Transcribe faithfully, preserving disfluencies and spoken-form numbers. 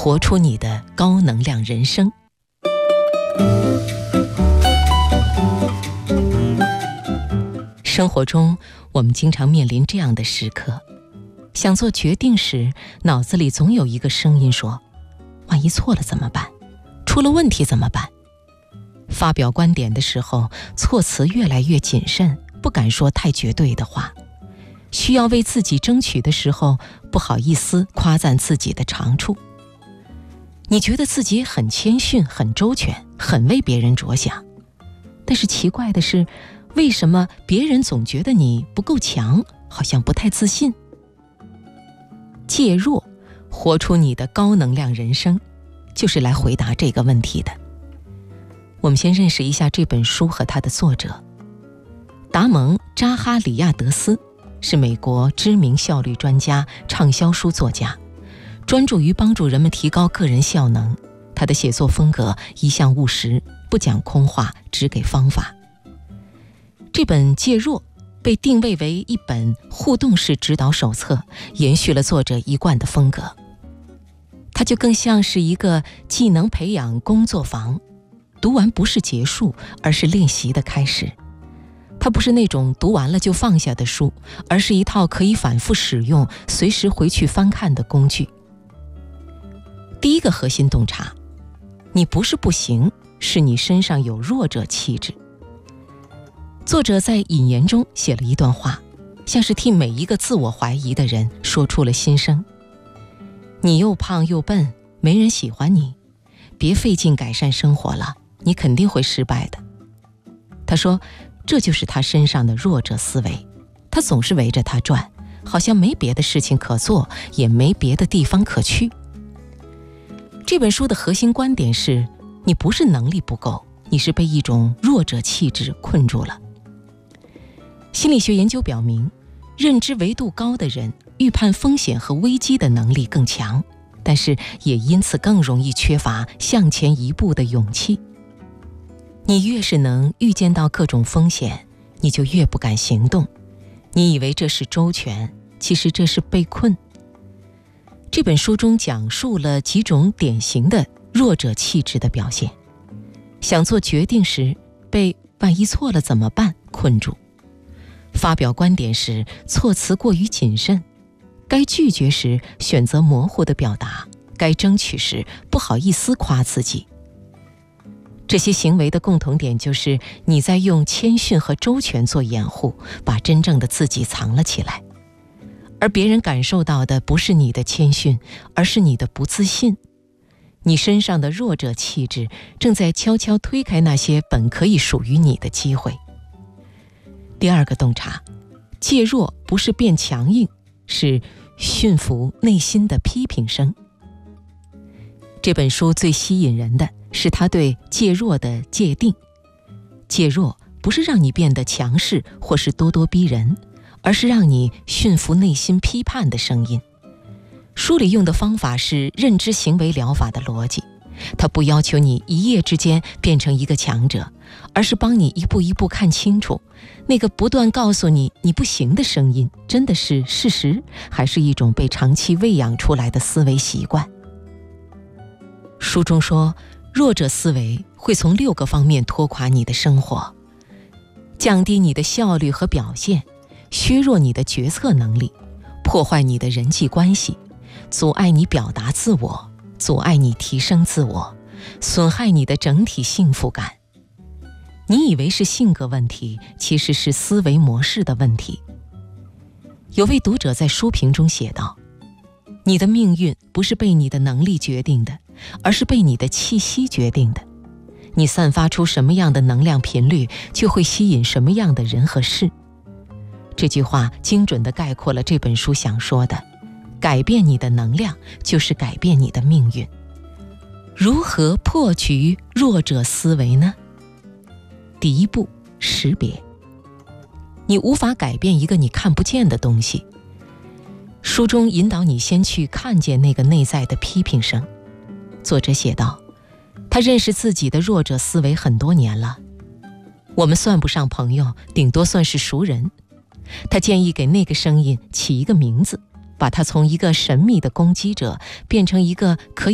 活出你的高能量人生。生活中，我们经常面临这样的时刻，想做决定时，脑子里总有一个声音说：万一错了怎么办？出了问题怎么办？发表观点的时候，措辞越来越谨慎，不敢说太绝对的话。需要为自己争取的时候，不好意思夸赞自己的长处。你觉得自己很谦逊，很周全，很为别人着想，但是奇怪的是，为什么别人总觉得你不够强，好像不太自信？戒弱，活出你的高能量人生，就是来回答这个问题的。我们先认识一下这本书和它的作者。达蒙·扎哈里亚德斯是美国知名效率专家、畅销书作家，专注于帮助人们提高个人效能。他的写作风格一向务实，不讲空话，只给方法。这本《戒弱》被定位为一本互动式指导手册，延续了作者一贯的风格。它就更像是一个技能培养工作坊，读完不是结束，而是练习的开始。它不是那种读完了就放下的书，而是一套可以反复使用、随时回去翻看的工具。第一个核心洞察，你不是不行，是你身上有弱者气质。作者在引言中写了一段话，像是替每一个自我怀疑的人说出了心声。你又胖又笨，没人喜欢你，别费劲改善生活了，你肯定会失败的。他说，这就是他身上的弱者思维，他总是围着他转，好像没别的事情可做，也没别的地方可去。这本书的核心观点是，你不是能力不够，你是被一种弱者气质困住了。心理学研究表明，认知维度高的人预判风险和危机的能力更强，但是也因此更容易缺乏向前一步的勇气。你越是能预见到各种风险，你就越不敢行动。你以为这是周全，其实这是被困。这本书中讲述了几种典型的弱者气质的表现。想做决定时，被万一错了怎么办困住；发表观点时，措辞过于谨慎；该拒绝时，选择模糊的表达；该争取时，不好意思夸自己。这些行为的共同点就是你在用谦逊和周全做掩护，把真正的自己藏了起来。而别人感受到的不是你的谦逊，而是你的不自信。你身上的弱者气质正在悄悄推开那些本可以属于你的机会。第二个洞察，戒弱不是变强硬，是驯服内心的批评声。这本书最吸引人的是他对戒弱的界定。戒弱不是让你变得强势或是咄咄逼人，而是让你驯服内心批判的声音。书里用的方法是认知行为疗法的逻辑，它不要求你一夜之间变成一个强者，而是帮你一步一步看清楚，那个不断告诉你你不行的声音，真的是事实，还是一种被长期喂养出来的思维习惯。书中说，弱者思维会从六个方面拖垮你的生活：降低你的效率和表现，削弱你的决策能力，破坏你的人际关系，阻碍你表达自我，阻碍你提升自我，损害你的整体幸福感。你以为是性格问题，其实是思维模式的问题。有位读者在书评中写道，你的命运不是被你的能力决定的，而是被你的气息决定的。你散发出什么样的能量频率，就会吸引什么样的人和事。这句话精准地概括了这本书想说的，改变你的能量，就是改变你的命运。如何破局弱者思维呢？第一步，识别。你无法改变一个你看不见的东西。书中引导你先去看见那个内在的批评声。作者写道，他认识自己的弱者思维很多年了，我们算不上朋友，顶多算是熟人。他建议给那个声音起一个名字，把它从一个神秘的攻击者变成一个可以